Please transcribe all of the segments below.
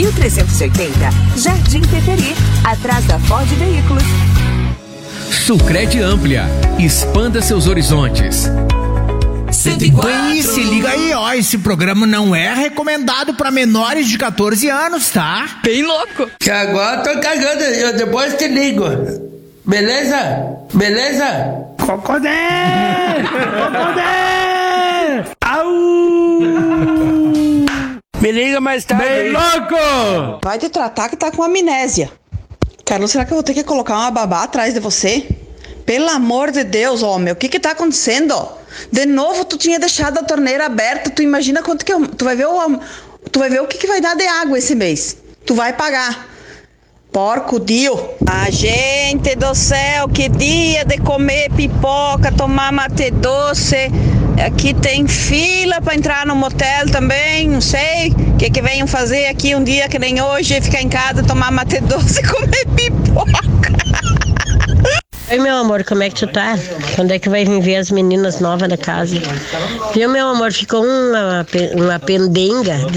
1380, Jardim Teteri, atrás da Ford Veículos. Sucred Amplia, expanda seus horizontes. E se liga aí, ó, esse programa não é recomendado pra menores de 14 anos, tá? Bem louco. Que agora tô cagando, eu depois te ligo. Beleza? Beleza? Cocodé! Cocodé! Au! Me liga mais tarde. Bem louco! Vai te tratar que tá com amnésia. Carlos, será que eu vou ter que colocar uma babá atrás de você? Pelo amor de Deus, homem, o que tá acontecendo? De novo, tu tinha deixado a torneira aberta, tu imagina quanto que tu vai ver o que vai dar de água esse mês. Tu vai pagar. Porco dio. Ah, gente do céu, que dia de comer pipoca, tomar mate doce. Aqui tem fila para entrar no motel também, não sei o que venham fazer aqui um dia que nem hoje, ficar em casa, tomar mate doce e comer pipoca. Oi, meu amor, como é que tu tá? Quando é que vai vir ver as meninas novas da casa? Viu, meu amor, ficou uma pendenga de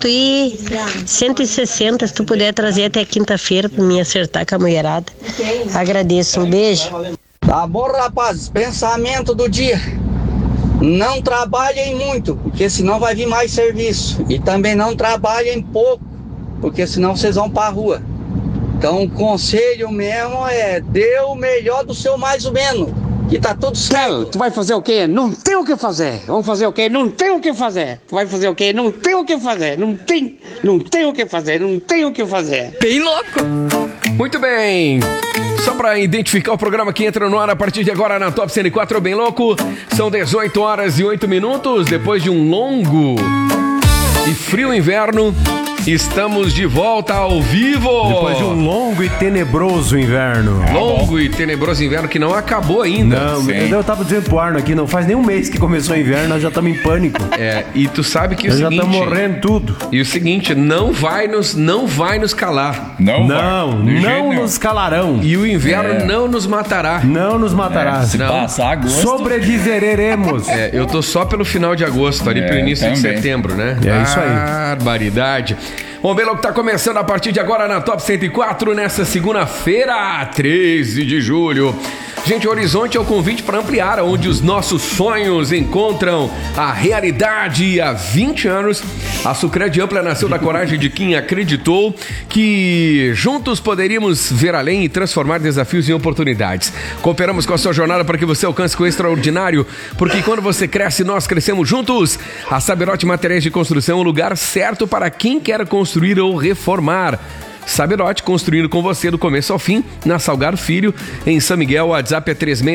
160, se tu puder trazer até quinta-feira pra mim acertar com a mulherada. Agradeço, um beijo. Tá bom, rapazes, pensamento do dia. Não trabalhem muito, porque senão vai vir mais serviço. E também não trabalhem pouco, porque senão vocês vão pra rua. Então o conselho mesmo é dê o melhor do seu mais ou menos, que tá tudo certo. Tu vai fazer o quê? Não tem o que fazer. Vamos fazer o quê? Não tem o que fazer. Tu vai fazer o quê? Não tem o que fazer. Não tem o que fazer. Não tem o que fazer. Bem louco. Muito bem. Só para identificar o programa que entra no ar a partir de agora na Top 104 Bem Louco, são 18 horas e 8 minutos, depois de um longo e frio inverno. Estamos de volta ao vivo. Depois de um longo e tenebroso inverno. Longo e tenebroso inverno que não acabou ainda. Não, eu tava dizendo pro Arno aqui, não faz nem um mês que começou o inverno, nós já estamos em pânico. E tu sabe que nós já estamos morrendo tudo. E o seguinte, não vai nos calar. Não nos calarão. E o inverno não nos matará. Não nos matará. Se passar agosto. Sobreviveremos. Eu tô só pelo final de agosto, ali pro início de setembro, né? É isso aí. Barbaridade. Bom, Bem Louco tá começando a partir de agora na Top 104, nessa segunda-feira, 13 de julho. Gente, o Horizonte é o convite para ampliar, onde os nossos sonhos encontram a realidade. Há 20 anos, a Sucred Amplia nasceu da coragem de quem acreditou que juntos poderíamos ver além e transformar desafios em oportunidades. Cooperamos com a sua jornada para que você alcance o extraordinário, porque quando você cresce, nós crescemos juntos. A Saberote Materiais de Construção é o lugar certo para quem quer construir ou reformar. Saberote, construindo com você do começo ao fim, na Salgado Filho, em São Miguel. O WhatsApp é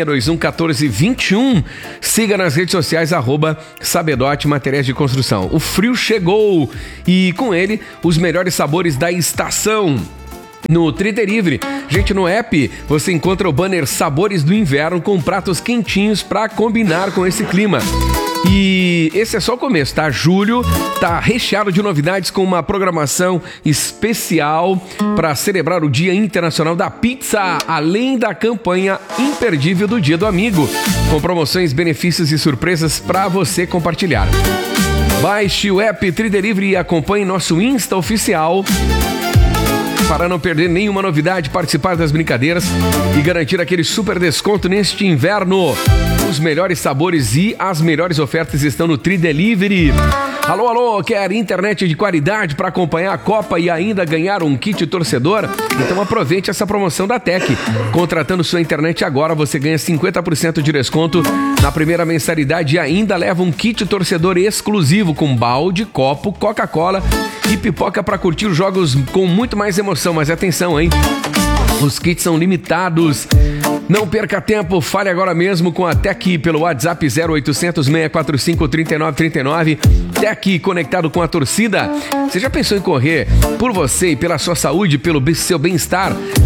3621-1421. Siga nas redes sociais, @Saberote Materiais de Construção. O frio chegou e com ele os melhores sabores da estação. No Tridelivery, gente, no app você encontra o banner Sabores do Inverno com pratos quentinhos para combinar com esse clima. E esse é só o começo, tá? Julho tá recheado de novidades com uma programação especial para celebrar o Dia Internacional da Pizza, além da campanha imperdível do Dia do Amigo, com promoções, benefícios e surpresas para você compartilhar. Baixe o app Tridelivery e acompanhe nosso Insta oficial para não perder nenhuma novidade, participar das brincadeiras e garantir aquele super desconto neste inverno. Os melhores sabores e as melhores ofertas estão no Tridelivery. Alô, alô, quer internet de qualidade para acompanhar a Copa e ainda ganhar um kit torcedor? Então aproveite essa promoção da Tec. Contratando sua internet agora, você ganha 50% de desconto na primeira mensalidade e ainda leva um kit torcedor exclusivo com balde, copo, Coca-Cola e pipoca para curtir os jogos com muito mais emoção. Mas atenção, hein? Os kits são limitados. Não perca tempo, fale agora mesmo com a Tec pelo WhatsApp 0800 645 3939. Tec, conectado com a torcida. Você já pensou em correr por você e pela sua saúde, pelo seu bem-estar?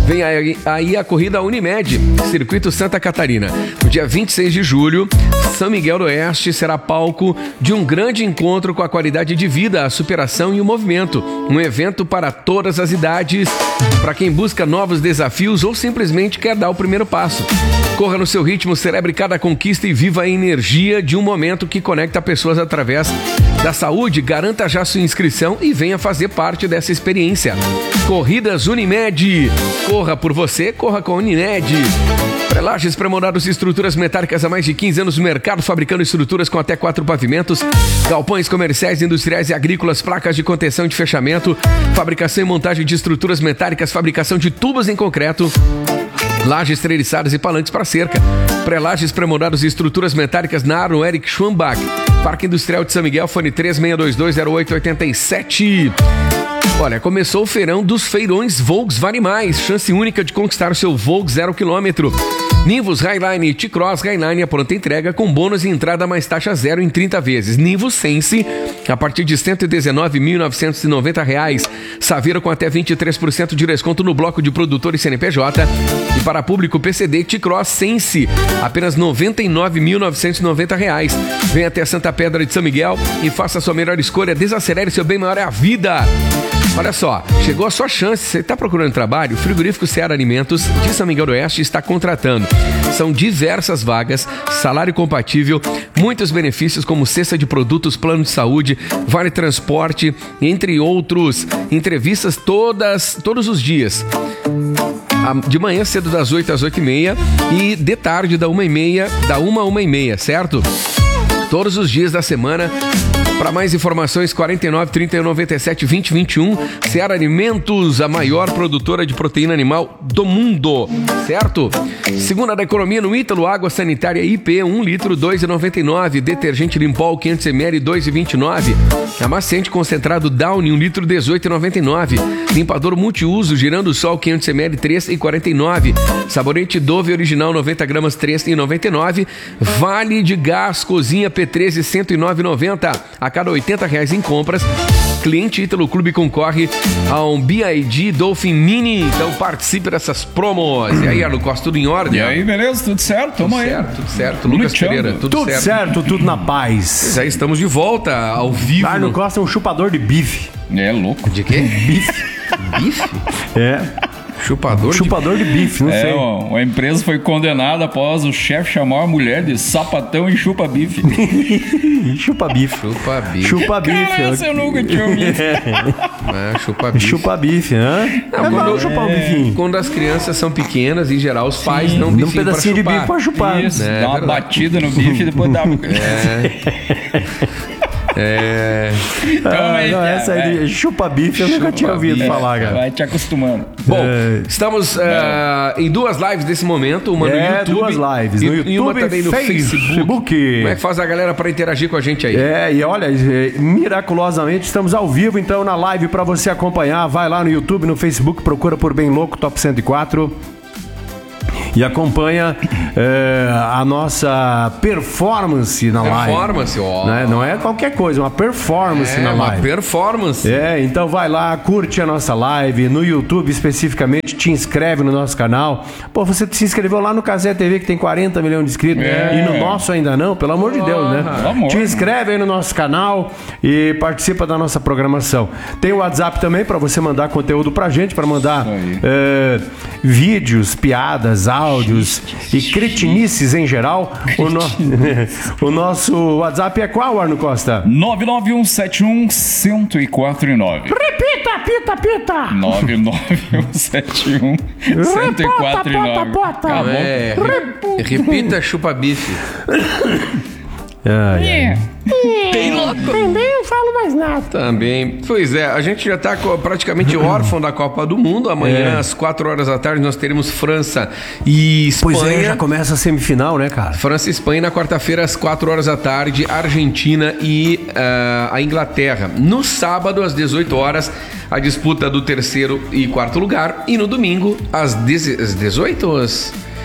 Vem aí a corrida Unimed, Circuito Santa Catarina. No dia 26 de julho, São Miguel do Oeste será palco de um grande encontro com a qualidade de vida, a superação e o movimento. Um evento para todas as idades, para quem busca novos desafios ou simplesmente quer dar o primeiro passo. Corra no seu ritmo, celebre cada conquista e viva a energia de um momento que conecta pessoas através da saúde. Garanta já sua inscrição e venha fazer parte dessa experiência. Corridas Unimed. Corra por você, corra com a Unimed. Prelages, Pré-moldados e estruturas metálicas há mais de 15 anos no mercado, fabricando estruturas com até 4 pavimentos, galpões comerciais, industriais e agrícolas, placas de contenção e de fechamento, fabricação e montagem de estruturas metálicas, fabricação de tubos em concreto, lajes treliçadas e palanques para cerca. Prelages, Pré-moldados e estruturas metálicas na Aro Eric Schwambach. Parque Industrial de São Miguel, fone 36220887. Olha, começou o feirão dos feirões Volks Vale Mais. Chance única de conquistar o seu Volks 0 km. Nivus Highline e T-Cross Highline a pronta entrega com bônus e entrada mais taxa zero em 30 vezes. Nivus Sense a partir de R$ 119.990. Saveiro com até 23% de desconto no bloco de produtores CNPJ. E para público PCD, T-Cross Sense apenas R$ 99.990. Vem até Santa Pedra de São Miguel e faça a sua melhor escolha. Desacelere, seu bem maior é a vida. Olha só, chegou a sua chance. Você está procurando trabalho? O Frigorífico Seara Alimentos de São Miguel do Oeste está contratando. São diversas vagas, salário compatível, muitos benefícios como cesta de produtos, plano de saúde, vale transporte, entre outros. Entrevistas todos os dias. De manhã cedo das 8 às 8h30 e de tarde da 1h30, da 1 à 1h30, certo? Todos os dias da semana. Para mais informações, 49 31 97 20 21. Seara Alimentos, a maior produtora de proteína animal do mundo, certo? Segunda da economia no Ítalo, água sanitária IP, 1 litro, 2,99. Detergente Limpol, 500 ml, 2,29. Amaciante concentrado Downy, 1 litro, 18,99. Limpador multiuso, girando sol, 500 ml, 3,49. Sabonete Dove original, 90 gramas, 3,99. Vale de gás, cozinha P13, 109,90. A cada R$80 em compras, cliente Ítalo Clube concorre a um BID Dolphin Mini. Então participe dessas promos. E aí, Arno Costa, tudo em ordem? E aí, beleza? Tudo certo? Tamo aí. Tudo certo. Lucas Pereira, tudo certo, tudo na paz. Já estamos de volta ao vivo. Arno Costa é um chupador de bife. É louco. De quê? Bife. Bife? É. Chupador de bife, não sei. A empresa foi condenada após o chefe chamar a mulher de sapatão e chupa-bife. Chupa-bife. Chupa-bife. Cara, essa eu nunca tinha ouvido. Chupa-bife. Chupa-bife, né? Quando chupar um bifinho. Quando as crianças são pequenas, em geral, os pais dão um bifinho pedacinho de bife pra chupar. Isso, dá uma batida no bife e depois dá... Essa aí de chupa-bife eu nunca tinha ouvido falar, cara. Vai te acostumando. Bom, estamos em 2 lives desse momento, uma no YouTube. 2 lives, no YouTube e uma também no Facebook. Como é que faz a galera para interagir com a gente aí? E olha, miraculosamente estamos ao vivo, então, na live para você acompanhar. Vai lá no YouTube, no Facebook, procura por Bem Louco Top 104. E acompanha a nossa performance na live. Performance, ó. Não é qualquer coisa, uma performance na live. Uma performance. Então vai lá, curte a nossa live. No YouTube especificamente, te inscreve no nosso canal. Pô, você se inscreveu lá no Cazé TV, que tem 40 milhões de inscritos. E no nosso ainda não, pelo amor de Deus, né? Te inscreve aí no nosso canal e participa da nossa programação. Tem o WhatsApp também para você mandar conteúdo pra gente, para mandar vídeos, piadas, áudios e cretinices em geral. O nosso WhatsApp é qual, Arno Costa? 99171-1049. Repita, pita. 99171-1049. Bota. Repita, chupa-bife. Bem louco. Também não falo mais nada. Também. Pois é, a gente já está praticamente órfão da Copa do Mundo. Amanhã, às 4 horas da tarde, nós teremos França e Espanha. Pois já começa a semifinal, né, cara? França e Espanha na quarta-feira, às 4 horas da tarde, Argentina e a Inglaterra. No sábado, às 18 horas, a disputa do 3º e 4º lugar. E no domingo, às 18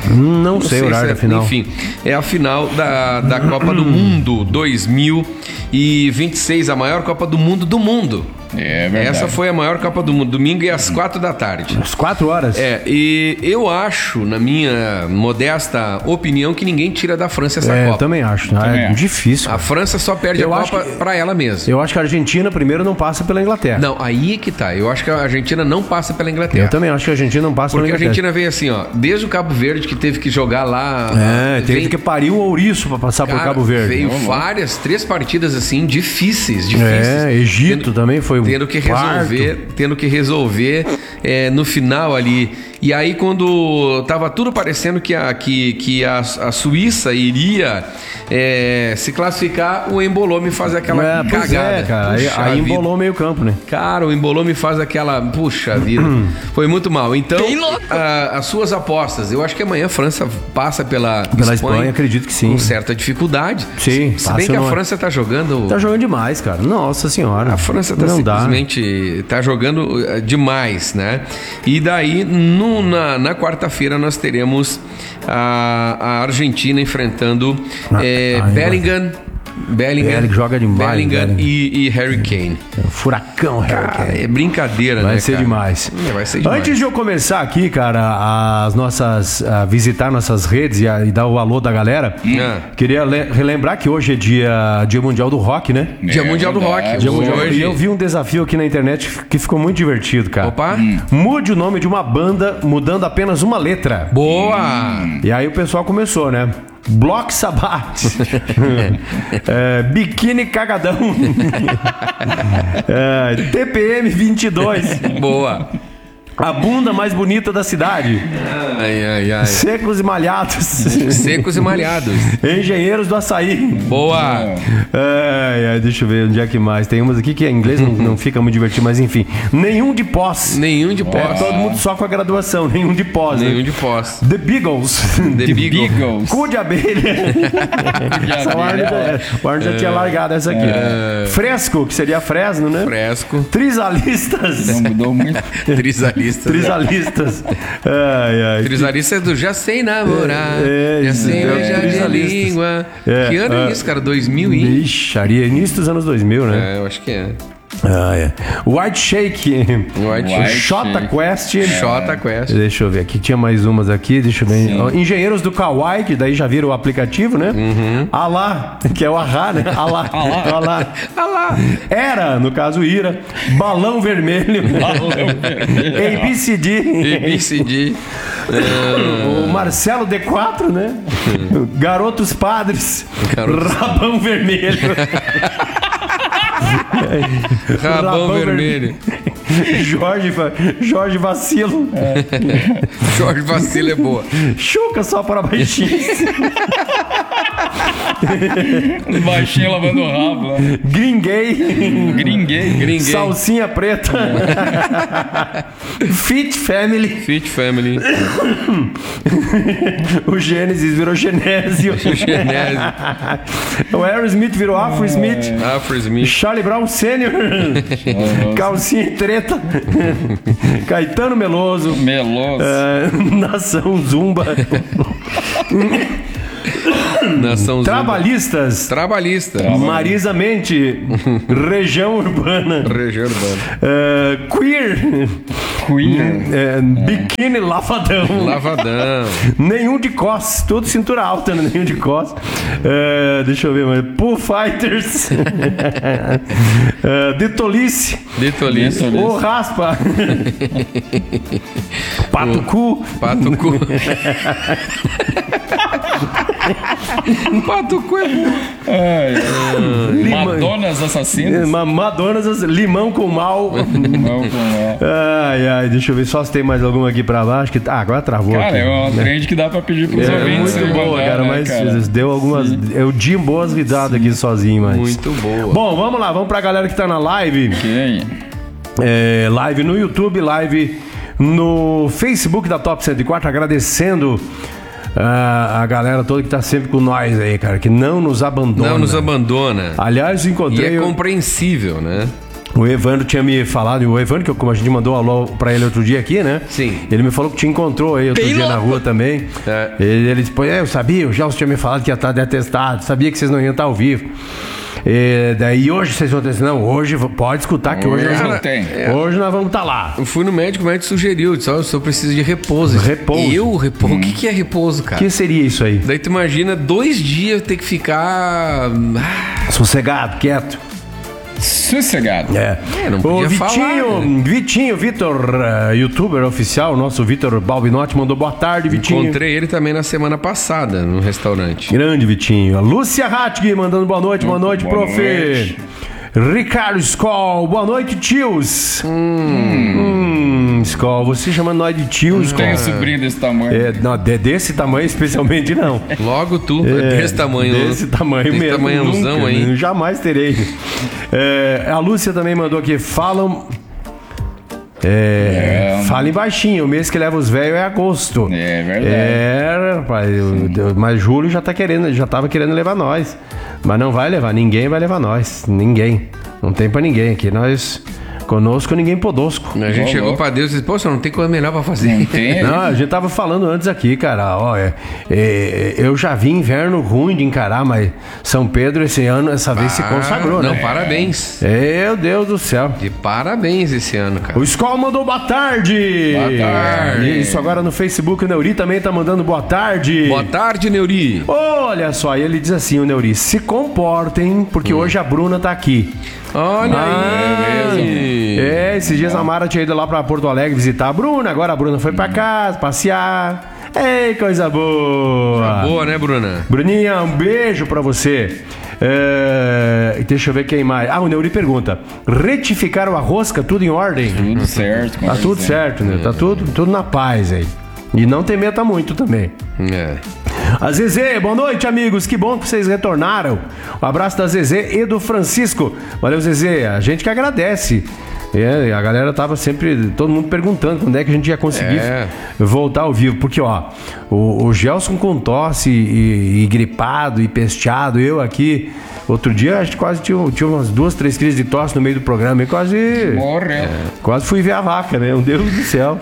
Não sei o horário da final. Enfim, é a final da Copa do Mundo 2022. 26, a maior Copa do Mundo do mundo. É verdade. Essa foi a maior Copa do Mundo, domingo e às 4 da tarde. Às 4 horas? E eu acho, na minha modesta opinião, que ninguém tira da França essa Copa. Eu também acho. É difícil. A França só perde a Copa pra ela mesma. Eu acho que a Argentina primeiro não passa pela Inglaterra. Não, aí é que tá. Eu acho que a Argentina não passa pela Inglaterra. Eu também acho que a Argentina não passa pela Inglaterra. Porque a Argentina veio assim, ó, desde o Cabo Verde, que teve que jogar lá... teve que parir o ouriço pra passar por Cabo Verde. Veio 3 partidas assim, difíceis. Egito também foi tendo que resolver no final ali. E aí quando tava tudo parecendo que a Suíça iria se classificar, o Embolou me faz aquela cagada. Cara. Aí embolou meio campo, né? Cara, o Embolou me faz aquela... Puxa vida. Foi muito mal. Então, as suas apostas. Eu acho que amanhã a França passa pela Espanha, acredito que sim. Com certa dificuldade. Sim. Se bem que a França tá jogando... Tá jogando demais, cara. Nossa senhora. A França tá simplesmente... Tá jogando demais, né? E daí, na quarta-feira, nós teremos a Argentina enfrentando Bellingham, joga demais. Bellingham e Harry Kane. Furacão Harry Kane. É brincadeira, vai né, ser cara? demais. Vai ser demais. Antes de eu começar aqui, cara, visitar nossas redes e dar o alô da galera, queria relembrar que hoje é dia mundial do rock, né? Dia mundial do rock. E eu vi um desafio aqui na internet que ficou muito divertido, cara. Opa! Mude o nome de uma banda mudando apenas uma letra. Boa! E aí o pessoal começou, né? Block Sabbath. Biquíni Cagadão. TPM 22. Boa. A bunda mais bonita da cidade. Ai. Secos e Malhados. Secos e Malhados. Engenheiros do Açaí. Boa. Deixa eu ver onde é que mais. Tem umas aqui que em inglês não fica muito divertido, mas enfim. Nenhum de pós. Nenhum de pós. Todo mundo só com a graduação. Nenhum de pós. Nenhum né? de pós. The Beagles. The Beagles. Cu de abelha. O Arno já tinha largado essa aqui. Fresco, que seria Fresno, né? Fresco. Trisalistas. Não mudou muito. Trisalistas. Trisalistas é do Já Sei Namorar. Já sei beijar de língua. Que ano é isso, cara? 2000 e... Ixaria, início dos anos 2000, né? Eu acho que é. White Shake. Shota Quest. Shota Quest. Deixa eu ver aqui. Tinha mais umas aqui. Deixa eu ver. Engenheiros do Kawaii, que daí já viram o aplicativo, né? Alá, que é o Ahá, né? Alá. Era, no caso, Ira. Balão Vermelho. ABCD. O Marcelo D4, né? Garotos Padres. Rabão Vermelho. Rabão Vermelho. Jorge Vacilo. Jorge Vacilo é boa. Chuca só para baixinhos. Baixinho lavando o rabo. Green Gay. Salsinha Preta. Fit Family. O Gênesis virou Genésio. O Aerosmith virou Afro Smith. Charlie Brown Sr. Calcinha Treta. Caetano Meloso. Nação Zumba. Trabalhistas. Marisa Mente. Região Urbana. Queer. Biquíni Lavadão. Nenhum de cos. Tudo cintura alta, né? Nenhum de cos. Deixa eu ver mais. Pool Fighters. Detolice. O Raspa. Pato Cu. Pato Cu é bom. Madonas Assassinas. Limão com mal. Deixa eu ver só se tem mais alguma aqui pra baixo. Agora travou. Cara, aqui. É uma trend que dá pra pedir pros ouvintes. Muito boa, cara, mas deu algumas. Eu di boas risadas aqui sozinho, mas. Muito boa. Bom, vamos lá, vamos pra galera que tá na live. Live no YouTube, live no Facebook da Top 104, agradecendo a galera toda que tá sempre com nós aí, cara, que não nos abandona. Aliás, encontrei... E é compreensível, né? O Evandro tinha me falado, o Evandro, que como a gente mandou um alô pra ele outro dia aqui, né? Sim. Ele me falou que te encontrou aí outro dia na rua também. Ele disse, eu sabia, o Gelson tinha me falado que ia estar detestado, sabia que vocês não iam estar ao vivo. Daí hoje vocês vão dizer, não, hoje pode escutar que hoje Hoje nós não tem. Hoje nós vamos estar lá. Eu fui no médico, o médico sugeriu, disse, o senhor precisa de repouso. Repouso. Repouso? O que é repouso, O cara? que seria isso aí? Daí tu imagina 2 dias ter que ficar... Sossegado, quieto. Sossegado. não O podia Vitinho, Vitor, youtuber oficial, nosso Vitor Balbinotti mandou boa tarde, Vitinho. Encontrei ele também na semana passada, no restaurante. Grande Vitinho. A Lúcia Rattig mandando boa noite, prof. noite. Ricardo Skoll, boa noite, tios. Skoll, você chama nós de tios, Tem um Skoll? sobrinho desse tamanho. Não, desse tamanho especialmente não. Logo tu, desse tamanho. Desse tamanho desse mesmo. tamanhãozão nunca, aí. Jamais terei. A Lúcia também mandou aqui, falam... Falem baixinho, o mês que leva os velhos é agosto. É verdade. Rapaz, mas julho já tava querendo levar nós. Mas não vai levar, ninguém vai levar nós. Ninguém. Não tem pra ninguém aqui. Nós, conosco, ninguém podosco. A gente chegou pra Deus e disse, poxa, não tem coisa melhor pra fazer. Não tem. Não, a gente tava falando antes aqui, cara, eu já vi inverno ruim de encarar, mas São Pedro essa vez se consagrou, não, né? parabéns. Meu Deus do céu. De parabéns esse ano, cara. O Skoll mandou boa tarde. Boa tarde. Isso agora no Facebook, o Neuri também tá mandando boa tarde. Boa tarde, Neuri. Olha só, ele diz assim, o Neuri, se comportem, porque hoje a Bruna tá aqui. Olha aí. Esses dias a Mara tinha ido lá pra Porto Alegre visitar a Bruna, agora a Bruna foi pra casa, passear. Ei, coisa boa. Boa, né, Bruna? Bruninha, um beijo pra você. Deixa eu ver quem mais. O Neuri pergunta: retificaram a rosca, tudo em ordem? Tudo certo. Tá tudo certo, né? Tá tudo na paz aí. E não tem meta muito também. A Zezé, boa noite, amigos. Que bom que vocês retornaram. Um abraço da Zezé e do Francisco. Valeu, Zezé. A gente que agradece. A galera tava sempre, todo mundo perguntando quando é que a gente ia conseguir voltar ao vivo. Porque, o Gelson com tosse e gripado e pesteado, eu aqui, outro dia a gente quase tinha umas 2, 3 crises de tosse no meio do programa e quase... Morreu. Quase fui ver a vaca, né? Meu Deus do céu.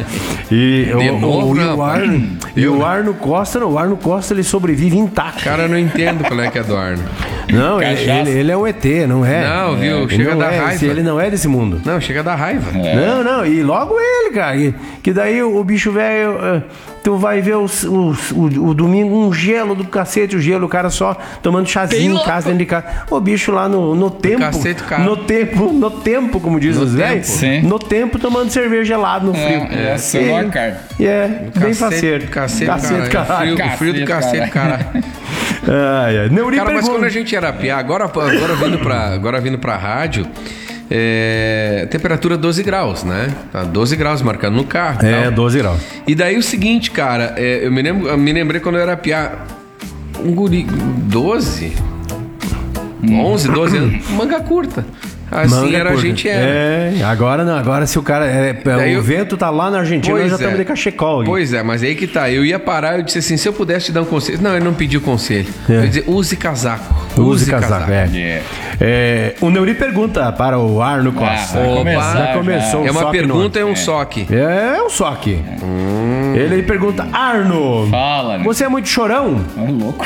O Arno Costa, ele sobrevive intacto. Cara, eu não entendo qual é que é do Arno. Não, ele é um ET, não é? Não, viu? Chega da raiva. Ele não é desse mundo. Não, chega da raiva. Não, e logo ele, cara. Que daí o bicho velho, tu vai ver o domingo um gelo do cacete, o cara só tomando chazinho em casa, dentro de casa. O bicho lá no tempo, cacete, cara. No tempo, como diz os velhos, no tempo tomando cerveja gelado no frio. Assando a carne. Bem faceiro. Cacete, caralho. O frio do cacete, cara. Cara, mas quando a gente era piá, agora vindo pra rádio, temperatura 12 graus, né? Tá 12 graus marcando no carro. 12 graus. E daí o seguinte, cara, eu me lembrei quando eu era piá, um guri, 11, 12 anos, manga curta. Assim era, a gente era. Agora não, agora se o cara. O vento tá lá na Argentina, nós já estamos de cachecol. Pois é, mas aí que tá. Eu ia parar, eu disse assim: se eu pudesse te dar um conselho. Não, ele não pediu conselho. Eu ia dizer: use casaco. Use casaco. O Neuri pergunta para o Arno Costa. Já começou. É uma pergunta, é um soque. É um soque. Ele pergunta: Arno, fala, né? Você é muito chorão? É louco.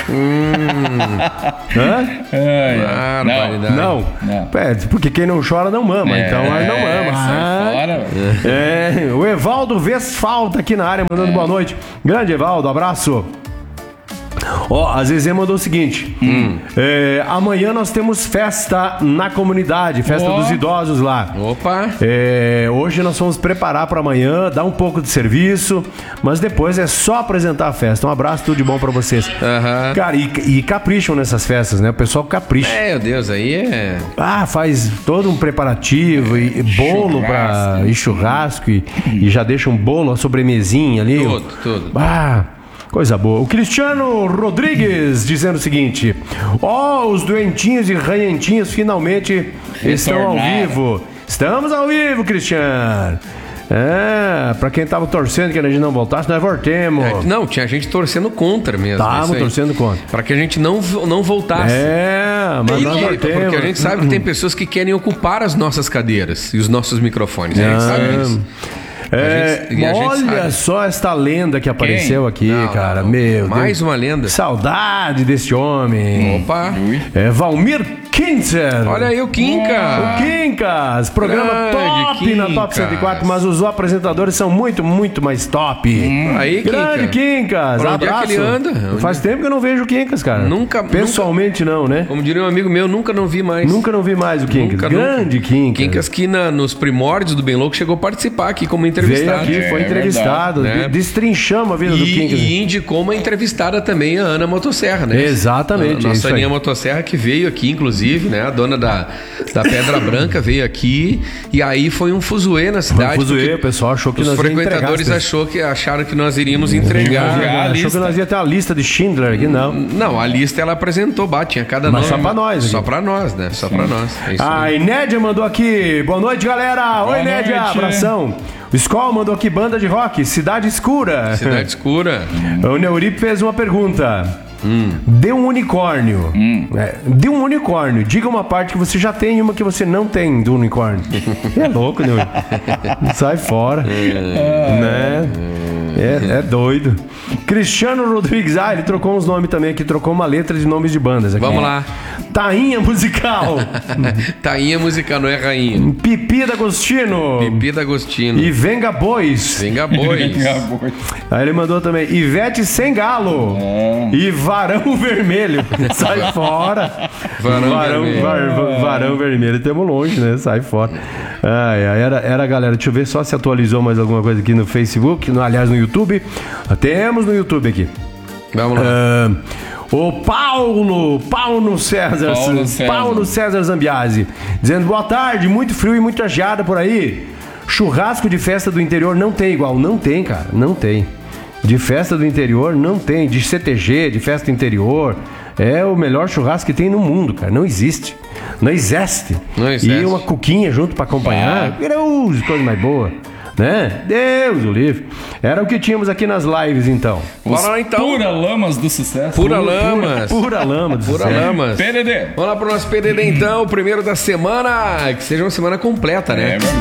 Não. Porque quem não chora não mama. Então Arno não mama. O Evaldo Westphal tá aqui na área mandando boa noite. Grande Evaldo, abraço. A Zezé mandou o seguinte: amanhã nós temos festa na comunidade, festa dos idosos lá. Opa! Hoje nós vamos preparar para amanhã, dar um pouco de serviço, mas depois é só apresentar a festa. Um abraço, tudo de bom para vocês. Cara, e capricham nessas festas, né? O pessoal capricha. Meu Deus, aí faz todo um preparativo e bolo e churrasco e já deixa um bolo, a sobremesinha ali. Tudo. Coisa boa. O Cristiano Rodrigues dizendo o seguinte: os doentinhos e ranhentinhos finalmente estão ao vivo. Estamos ao vivo, Cristiano. Pra quem tava torcendo que a gente não voltasse, nós voltemos. Não, tinha gente torcendo contra mesmo. Tava torcendo contra. Pra que a gente não voltasse. Mas nós voltemos. Porque a gente sabe que tem pessoas que querem ocupar as nossas cadeiras e os nossos microfones. A gente sabe disso. Olha só esta lenda que apareceu aqui, cara. Meu mais Deus. Uma lenda. Saudade desse homem. Opa. Valmir Kinzer. Olha aí o Kinka. O Quincas, programa Grande top na Top Quincas. 104, mas os apresentadores são muito, muito mais top. Aí, Grande Quincas, Por onde é abraço. que ele anda? Faz tempo que eu não vejo o Quincas, cara. Pessoalmente não, né? Como diria um amigo meu, nunca não vi mais. Nunca não vi mais o Quincas. Grande Quincas. Quincas que nos primórdios do Bem Louco chegou a participar aqui como entrevistado. Veio aqui, foi entrevistado. Verdade, né? Destrinchamos a vida do Quincas. E indicou uma entrevistada também, a Ana Motosserra, né? Exatamente, A isso nossa aí. Aninha Motosserra que veio aqui, inclusive, né? A dona da Pedra Branca veio aqui. E aí foi um fuzuê na cidade. Foi um fuzuê, o pessoal achou que os nós ia entregar frequentadores as coisas. acharam que nós iríamos entregar. Achou que nós ia ter uma lista de Schindler aqui, não. Não, a lista ela apresentou, tinha cada Mas nome. só pra nós. Só pra nós, né? Só pra nós. É isso A aí. Nédia mandou aqui. Boa noite, galera. Oi, Nédia. noite. Abração. O Skol mandou aqui banda de rock, Cidade Escura. Cidade Escura. O Neuripe fez uma pergunta. Dê um unicórnio. Dê um unicórnio. Diga uma parte que você já tem e uma que você não tem do unicórnio. É louco, Neuripe. Sai fora. Né? É doido. Cristiano Rodrigues. Ele trocou uns nomes também aqui. Trocou uma letra de nomes de bandas aqui. Vamos lá. Tainha Musical. Tainha Musical, não é rainha. Pipi D'Agostino. Pipi D'Agostino. E Venga Boys. Venga Boys. Aí ele mandou também Ivete Sem Galo. E Varão Vermelho. Sai fora. Varão Vermelho. Temos longe, né? Sai fora. Era a galera. Deixa eu ver só se atualizou mais alguma coisa aqui no Facebook. Aliás, no YouTube. Temos no YouTube aqui. Vamos lá. O Paulo César Zambiasi, dizendo boa tarde, muito frio e muita geada por aí. Churrasco de festa do interior não tem igual. Não tem, cara, não tem. De festa do interior não tem. De CTG, de festa interior. É o melhor churrasco que tem no mundo, cara. Não existe. Não existe. E uma cuquinha junto pra acompanhar. Coisa mais boa. Né? Deus o livre. Era o que tínhamos aqui nas lives, então. Bora lá, então. Pura Lamas do Sucesso. Pura Lamas. Pura Lamas. Pura Lamas. PDD. Vamos lá pro nosso PDD, então. O primeiro da semana. Que seja uma semana completa, né?